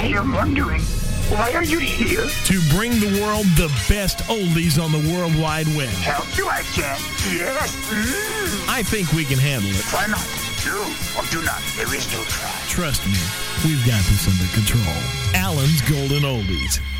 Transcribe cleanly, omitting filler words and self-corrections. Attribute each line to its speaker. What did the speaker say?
Speaker 1: am wondering, why are you here?
Speaker 2: To bring the world the best oldies on the World Wide Web.
Speaker 1: Help you, I can. Yes.
Speaker 2: I think we can handle it.
Speaker 1: Try not. Do or do not. There is no try.
Speaker 2: Trust me, we've got this under control. Alan's Golden Oldies.